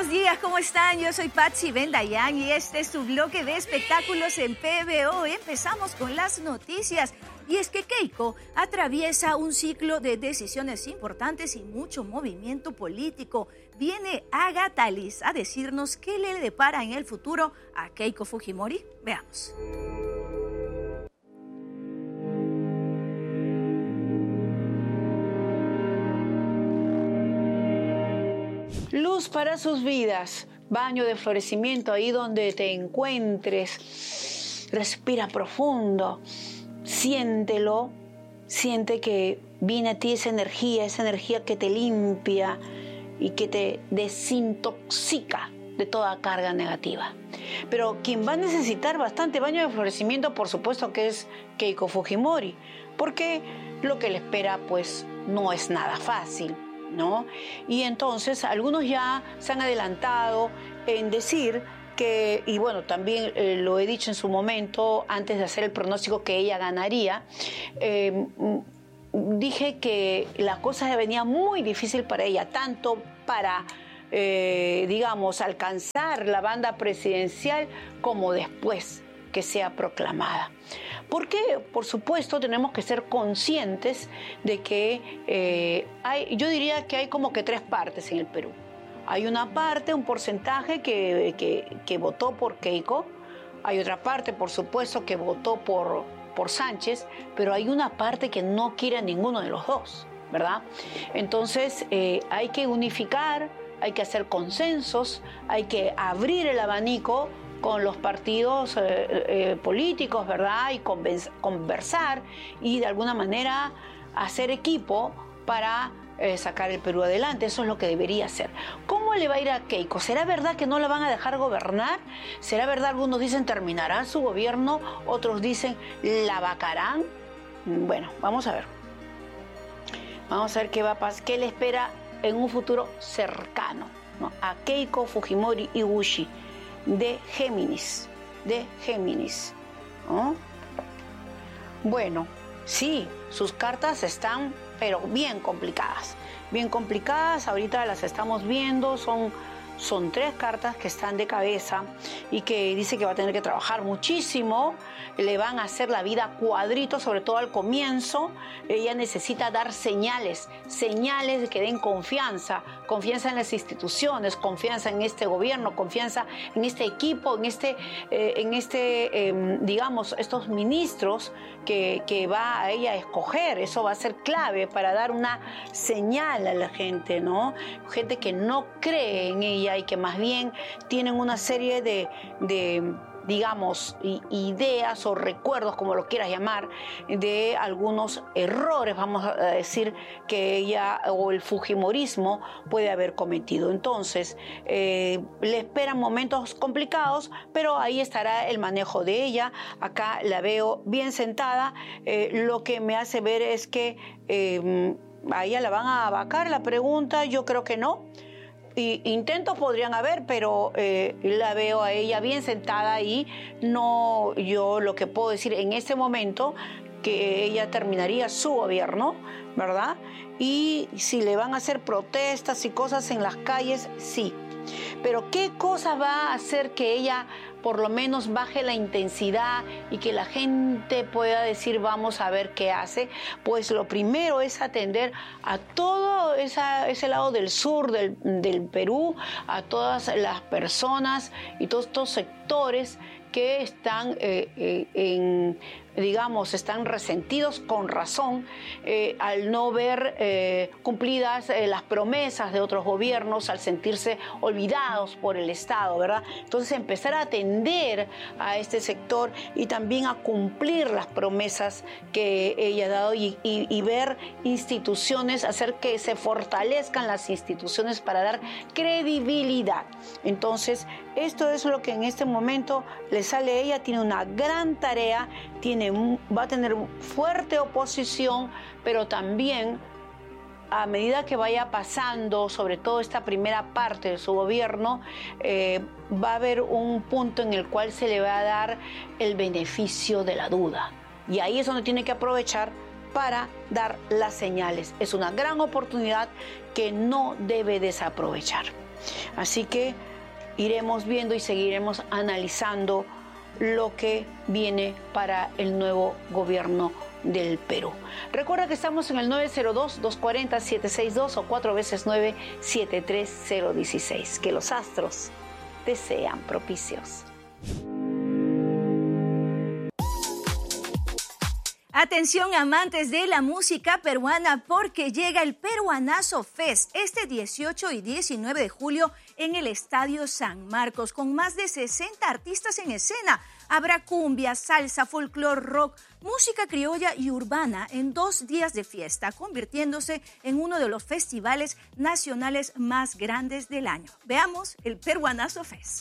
Buenos días, ¿cómo están? Yo soy Patsy Bendayán y este es tu bloque de espectáculos en PBO. Empezamos con las noticias. Y es que Keiko atraviesa un ciclo de decisiones importantes y mucho movimiento político. Viene Agatha Liz a decirnos qué le depara en el futuro a Keiko Fujimori. Veamos. Luz para sus vidas, baño de florecimiento ahí donde te encuentres, respira profundo, siéntelo, siente que viene a ti esa energía que te limpia y que te desintoxica de toda carga negativa. Pero quien va a necesitar bastante baño de florecimiento, por supuesto que es Keiko Fujimori, porque lo que le espera pues no es nada fácil, ¿no? Y entonces algunos ya se han adelantado en decir que, y bueno, también lo he dicho en su momento, antes de hacer el pronóstico que ella ganaría, dije que la cosa venía muy difícil para ella, tanto para, digamos, alcanzar la banda presidencial como después que sea proclamada. Porque, por supuesto, tenemos que ser conscientes de que yo diría que hay como que tres partes en el Perú. Hay una parte, un porcentaje que votó por Keiko, hay otra parte, por supuesto, que votó por Sánchez, pero hay una parte que no quiere a ninguno de los dos, ¿verdad? Entonces, hay que unificar, hay que hacer consensos, hay que abrir el abanico con los partidos políticos, ¿verdad? Y conversar y de alguna manera hacer equipo para sacar el Perú adelante. Eso es lo que debería hacer. ¿Cómo le va a ir a Keiko? ¿Será verdad que no la van a dejar gobernar? ¿Será verdad? Algunos dicen terminará su gobierno, otros dicen la vacarán. Bueno, vamos a ver. Vamos a ver qué va a pasar, qué le espera en un futuro cercano, ¿no? A Keiko Fujimori Iguchi de Géminis, ¿no? Bueno, sí, sus cartas están, pero bien complicadas, ahorita las estamos viendo, son tres cartas que están de cabeza y que dice que va a tener que trabajar muchísimo, le van a hacer la vida cuadritos, sobre todo al comienzo. Ella necesita dar señales de que den confianza en las instituciones, confianza en este gobierno, confianza en este equipo, digamos, estos ministros que va a ella a escoger. Eso va a ser clave para dar una señal a la gente, ¿no? Gente que no cree en ella y que más bien tienen una serie de digamos, ideas o recuerdos, como lo quieras llamar, de algunos errores, vamos a decir, que ella o el fujimorismo puede haber cometido. Entonces, le esperan momentos complicados, pero ahí estará el manejo de ella. Acá la veo bien sentada. Lo que me hace ver es que a ella la van a vacar. La pregunta, yo creo que no. Y intentos podrían haber, pero la veo a ella bien sentada ahí. No, yo lo que puedo decir en este momento, que ella terminaría su gobierno, ¿verdad? Y si le van a hacer protestas y cosas en las calles, sí. Pero ¿qué cosa va a hacer que ella por lo menos baje la intensidad y que la gente pueda decir vamos a ver qué hace? Pues lo primero es atender a todo ese lado del sur del Perú, a todas las personas y todos estos sectores que están están resentidos con razón al no ver cumplidas las promesas de otros gobiernos, al sentirse olvidados por el Estado, ¿verdad? Entonces empezar a atender a este sector y también a cumplir las promesas que ella ha dado y ver instituciones, hacer que se fortalezcan las instituciones para dar credibilidad. Entonces, esto es lo que en este momento le sale a ella. Tiene una gran tarea, va a tener fuerte oposición, pero también a medida que vaya pasando, sobre todo esta primera parte de su gobierno, va a haber un punto en el cual se le va a dar el beneficio de la duda. Y ahí es donde tiene que aprovechar para dar las señales. Es una gran oportunidad que no debe desaprovechar. Así que iremos viendo y seguiremos analizando lo que viene para el nuevo gobierno del Perú. Recuerda que estamos en el 902-240-762 o 4x9 73016. Que los astros te sean propicios. Atención amantes de la música peruana, porque llega el Peruanazo Fest este 18 y 19 de julio en el Estadio San Marcos, con más de 60 artistas en escena. Habrá cumbia, salsa, folclore, rock, música criolla y urbana en 2 días de fiesta, convirtiéndose en uno de los festivales nacionales más grandes del año. Veamos el Peruanazo Fest.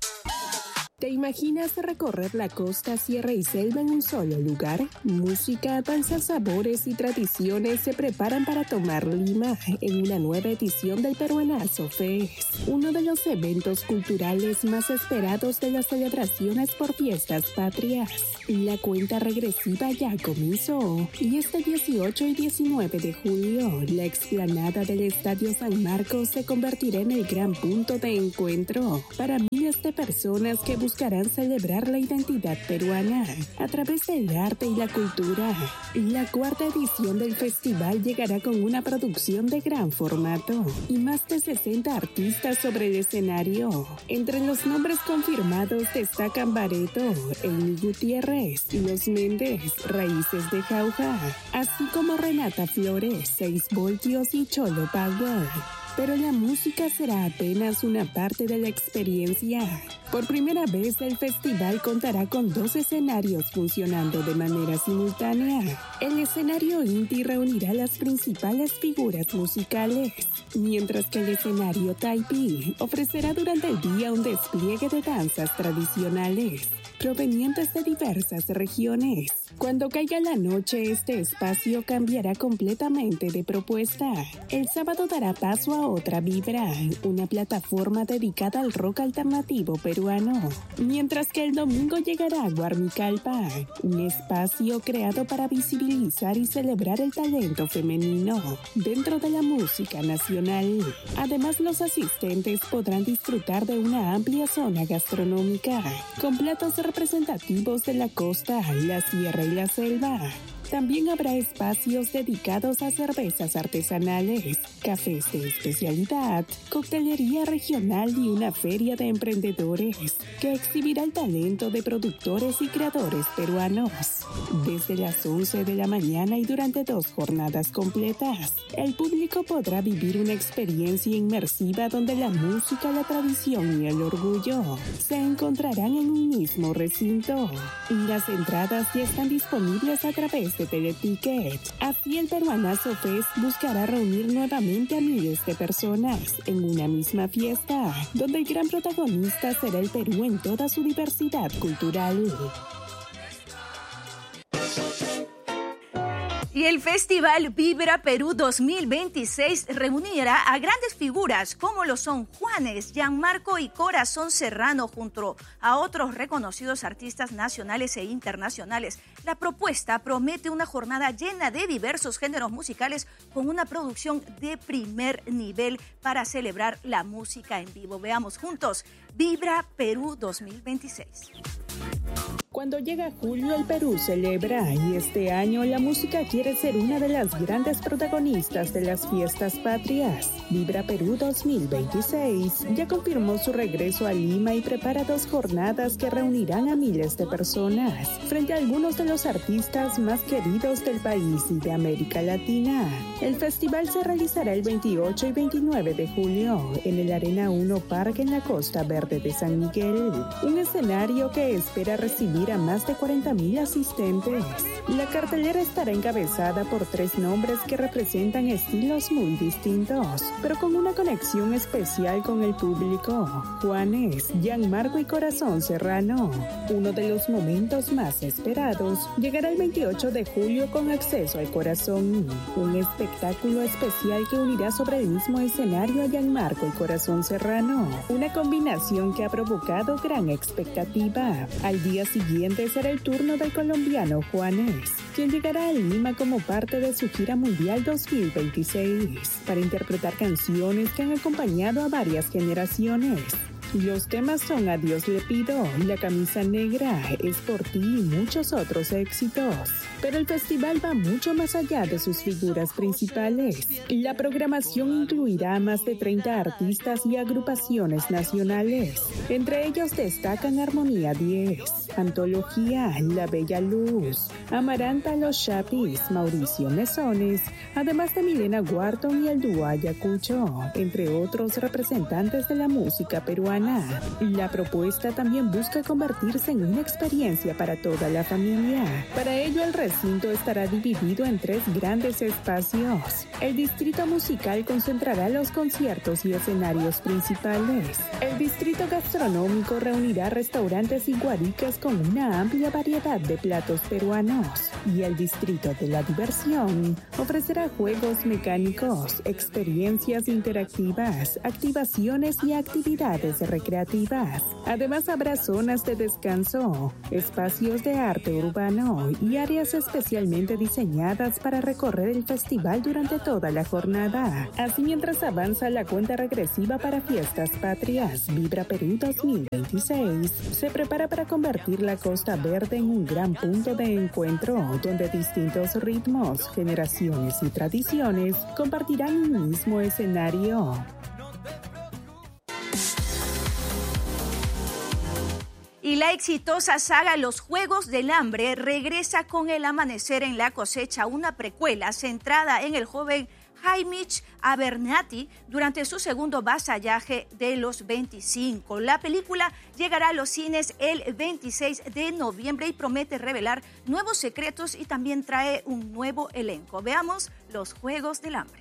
¿Te imaginas recorrer la costa, sierra y selva en un solo lugar? Música, danzas, sabores y tradiciones se preparan para tomar Lima en una nueva edición del Peruanazo Fest, uno de los eventos culturales más esperados de las celebraciones por fiestas patrias. La cuenta regresiva ya comenzó y este 18 y 19 de julio, la explanada del Estadio San Marcos se convertirá en el gran punto de encuentro para miles de personas que buscarán celebrar la identidad peruana a través del arte y la cultura. La 4ª edición del festival llegará con una producción de gran formato y más de 60 artistas sobre el escenario. Entre los nombres confirmados destacan Bareto, Amy Gutiérrez, Los Méndez, Raíces de Jauja, así como Renata Flores, 6 Voltios y Cholo Power. Pero la música será apenas una parte de la experiencia. Por primera vez, el festival contará con 2 escenarios funcionando de manera simultánea. El escenario Inti reunirá las principales figuras musicales, mientras que el escenario Taipi ofrecerá durante el día un despliegue de danzas tradicionales provenientes de diversas regiones. Cuando caiga la noche, este espacio cambiará completamente de propuesta. El sábado dará paso a Otra Vibra, una plataforma dedicada al rock alternativo peruano, mientras que el domingo llegará Guarmicalpa, un espacio creado para visibilizar y celebrar el talento femenino dentro de la música nacional. Además, los asistentes podrán disfrutar de una amplia zona gastronómica, con platos representativos de la costa, la sierra y la selva. También habrá espacios dedicados a cervezas artesanales, cafés de especialidad, coctelería regional y una feria de emprendedores que exhibirá el talento de productores y creadores peruanos. Desde las 11 de la mañana y durante 2 jornadas completas, el público podrá vivir una experiencia inmersiva donde la música, la tradición y el orgullo se encontrarán en un mismo recinto. Las entradas ya están disponibles a través de Teleticket. Así, el Peruanazo Fest buscará reunir nuevamente a miles de personas en una misma fiesta, donde el gran protagonista será el Perú en toda su diversidad cultural. Y el Festival Vibra Perú 2026 reunirá a grandes figuras como lo son Juanes, Gianmarco y Corazón Serrano, junto a otros reconocidos artistas nacionales e internacionales. La propuesta promete una jornada llena de diversos géneros musicales con una producción de primer nivel para celebrar la música en vivo. Veamos juntos Vibra Perú 2026. Cuando llega julio, el Perú celebra y este año la música quiere ser una de las grandes protagonistas de las fiestas patrias. Vibra Perú 2026 ya confirmó su regreso a Lima y prepara 2 jornadas que reunirán a miles de personas frente a algunos de los artistas más queridos del país y de América Latina. El festival se realizará el 28 y 29 de julio en el Arena 1 Parque en la Costa Verde de San Miguel, un escenario que espera recibir a más de 40,000 asistentes. La cartelera estará encabezada por 3 nombres que representan estilos muy distintos, pero con una conexión especial con el público: Juanes, Gianmarco y Corazón Serrano. Uno de los momentos más esperados llegará el 28 de julio con Acceso al Corazón, un espectáculo especial que unirá sobre el mismo escenario a Gianmarco y Corazón Serrano, una combinación que ha provocado gran expectativa. Al día siguiente, siguiente será el turno del colombiano Juanes, quien llegará a Lima como parte de su gira mundial 2026 para interpretar canciones que han acompañado a varias generaciones. Los temas son Adiós le pido, La camisa negra, Es por ti y muchos otros éxitos. Pero el festival va mucho más allá de sus figuras principales. La programación incluirá a más de 30 artistas y agrupaciones nacionales. Entre ellos destacan Armonía 10, Antología, La Bella Luz, Amaranta Los Chapis, Mauricio Mesones, además de Milena Wharton y el dúo Ayacucho, entre otros representantes de la música peruana. La propuesta también busca convertirse en una experiencia para toda la familia. Para ello, el recinto estará dividido en 3 grandes espacios. El distrito musical concentrará los conciertos y escenarios principales. El distrito gastronómico reunirá restaurantes y guaricas con una amplia variedad de platos peruanos. Y el distrito de la diversión ofrecerá juegos mecánicos, experiencias interactivas, activaciones y actividades recreativas. Además, habrá zonas de descanso, espacios de arte urbano y áreas especialmente diseñadas para recorrer el festival durante toda la jornada. Así, mientras avanza la cuenta regresiva para Fiestas Patrias, Vibra Perú 2026 se prepara para convertir la Costa Verde en un gran punto de encuentro donde distintos ritmos, generaciones y tradiciones compartirán un mismo escenario. Y la exitosa saga Los Juegos del Hambre regresa con El amanecer en la cosecha, una precuela centrada en el joven Hamish Abernathy durante su segundo vasallaje de los 25. La película llegará a los cines el 26 de noviembre y promete revelar nuevos secretos y también trae un nuevo elenco. Veamos Los Juegos del Hambre.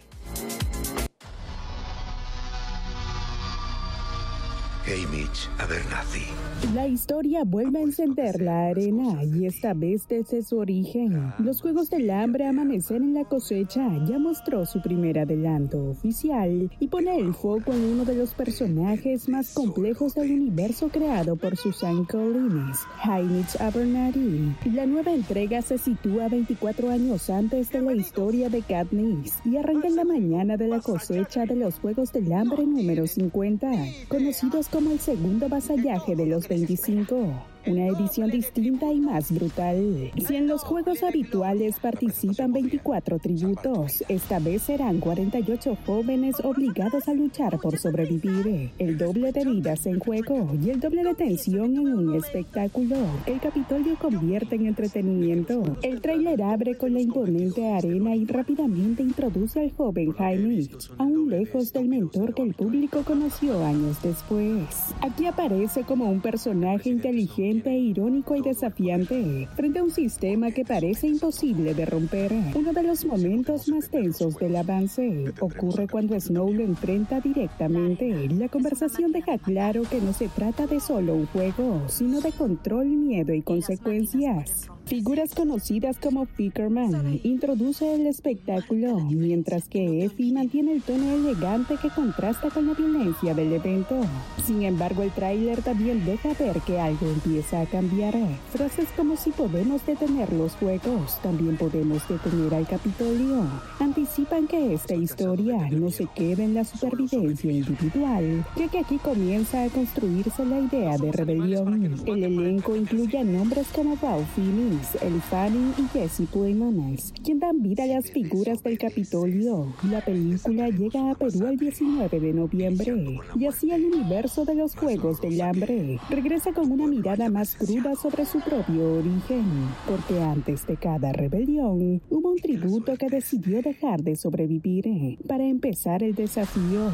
Hamish Abernathy. La historia vuelve a encender la arena y esta vez desde su origen. Los Juegos del Hambre Amanecer en la cosecha ya mostró su primer adelanto oficial y pone el foco en uno de los personajes más complejos del universo creado por Suzanne Collins, Hamish Abernathy. La nueva entrega se sitúa 24 años antes de la historia de Katniss y arranca en la mañana de la cosecha de los Juegos del Hambre número 50, conocidos como el segundo vasallaje de los 25. Una edición distinta y más brutal. Si en los juegos habituales participan 24 tributos, esta vez serán 48 jóvenes obligados a luchar por sobrevivir. El doble de vidas en juego y el doble de tensión en un espectáculo. El Capitolio convierte en entretenimiento. El tráiler abre con la imponente arena y rápidamente introduce al joven Hamish, aún lejos del mentor que el público conoció años después. Aquí aparece como un personaje inteligente, irónico y desafiante frente a un sistema que parece imposible de romper. Uno de los momentos más tensos del avance ocurre cuando Snow lo enfrenta directamente. La conversación deja claro que no se trata de solo un juego, sino de control, miedo y consecuencias. Figuras conocidas como Pickerman introduce el espectáculo, mientras que Effie mantiene el tono elegante que contrasta con la violencia del evento. Sin embargo, el tráiler también deja ver que algo empieza a cambiar. Frases como "si podemos detener los juegos, también podemos detener al Capitolio" anticipan que esta historia no se queda en la supervivencia individual, ya que aquí comienza a construirse la idea de rebelión. El elenco incluye a nombres como Ralph Fiennes, Elle Fanning y Jesse Plemons, quien dan vida a las figuras del Capitolio. La película llega a Perú el 19 de noviembre, y así el universo de los Juegos del Hambre regresa con una mirada más cruda sobre su propio origen, porque antes de cada rebelión hubo un tributo que decidió dejar de sobrevivir para empezar el desafío.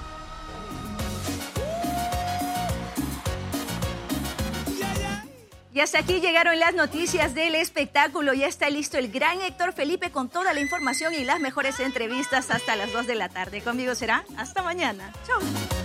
Y hasta aquí llegaron las noticias del espectáculo. Ya está listo el gran Héctor Felipe con toda la información y las mejores entrevistas hasta las 2 de la tarde. Conmigo será hasta mañana. Chau.